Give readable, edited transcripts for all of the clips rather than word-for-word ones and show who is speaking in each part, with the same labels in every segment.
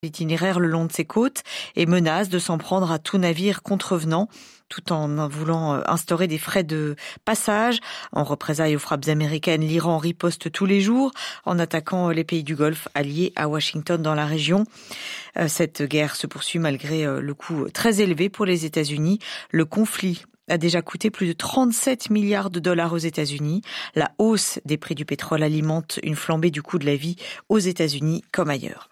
Speaker 1: l'itinéraire le long de ses côtes et menace de s'en prendre à tout navire contrevenant, tout en voulant instaurer des frais de passage. En représailles aux frappes américaines, l'Iran riposte tous les jours en attaquant les pays du Golfe alliés à Washington dans la région. Cette guerre se poursuit malgré le coût très élevé pour les États-Unis. Le conflit a déjà coûté plus de 37 milliards de dollars aux États-Unis. La hausse des prix du pétrole alimente une flambée du coût de la vie aux États-Unis comme ailleurs.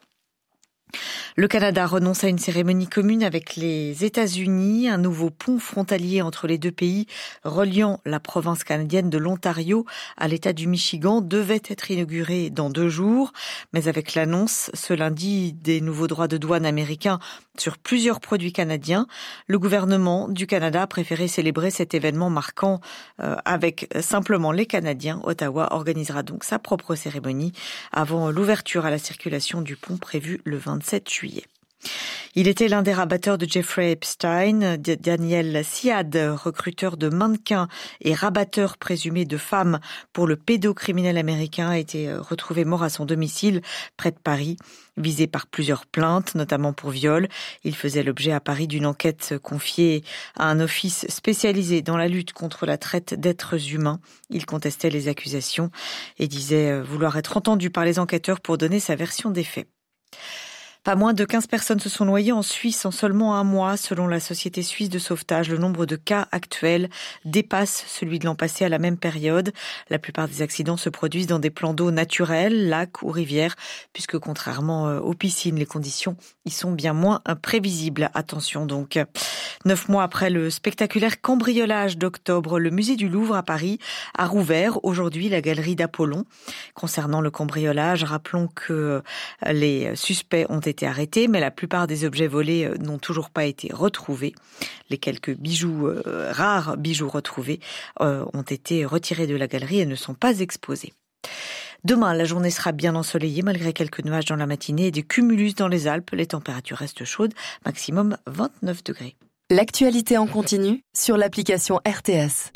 Speaker 1: Le Canada renonce à une cérémonie commune avec les États-Unis. Un nouveau pont frontalier entre les deux pays reliant la province canadienne de l'Ontario à l'État du Michigan devait être inauguré dans 2 jours. Mais avec l'annonce ce lundi des nouveaux droits de douane américains sur plusieurs produits canadiens, le gouvernement du Canada a préféré célébrer cet événement marquant avec simplement les Canadiens. Ottawa organisera donc sa propre cérémonie avant l'ouverture à la circulation du pont prévu le 27 juillet. Il était l'un des rabatteurs de Jeffrey Epstein. Daniel Siad, recruteur de mannequins et rabatteur présumé de femmes pour le pédocriminel américain, a été retrouvé mort à son domicile près de Paris, visé par plusieurs plaintes, notamment pour viol. Il faisait l'objet à Paris d'une enquête confiée à un office spécialisé dans la lutte contre la traite d'êtres humains. Il contestait les accusations et disait vouloir être entendu par les enquêteurs pour donner sa version des faits. Pas moins de 15 personnes se sont noyées en Suisse en seulement 1 mois. Selon la Société suisse de sauvetage, le nombre de cas actuels dépasse celui de l'an passé à la même période. La plupart des accidents se produisent dans des plans d'eau naturels, lacs ou rivières, puisque contrairement aux piscines, les conditions y sont bien moins imprévisibles. Attention donc. 9 mois après le spectaculaire cambriolage d'octobre, le musée du Louvre à Paris a rouvert aujourd'hui la galerie d'Apollon. Concernant le cambriolage, rappelons que les suspects ont été arrêtés, mais la plupart des objets volés n'ont toujours pas été retrouvés. Les quelques rares bijoux retrouvés ont été retirés de la galerie et ne sont pas exposés. Demain, la journée sera bien ensoleillée malgré quelques nuages dans la matinée et des cumulus dans les Alpes. Les températures restent chaudes, maximum 29 degrés.
Speaker 2: L'actualité en continu sur l'application RTS.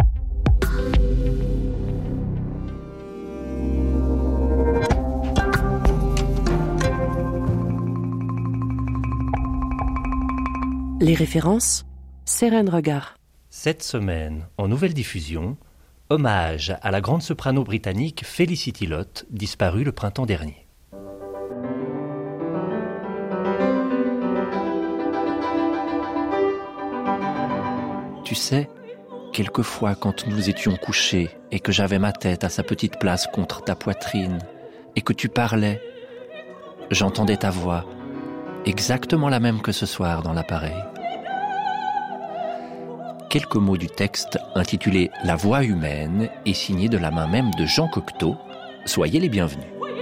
Speaker 2: Les références, Seren Regard.
Speaker 3: Cette semaine, en nouvelle diffusion, hommage à la grande soprano britannique Felicity Lott, disparue le printemps dernier.
Speaker 4: Tu sais, quelquefois quand nous étions couchés et que j'avais ma tête à sa petite place contre ta poitrine et que tu parlais, j'entendais ta voix, exactement la même que ce soir dans l'appareil. Quelques mots du texte intitulé « La voix humaine » est signé de la main même de Jean Cocteau. Soyez les bienvenus.